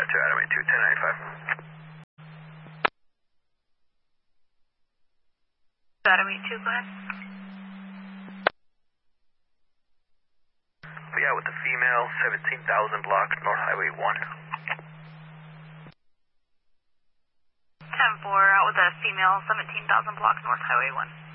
to Adam 82, 1095. Adam 82, go ahead. We out with the female, 17,000 block, North Highway 1. 10-4, out with the female, 17,000 block, North Highway 1.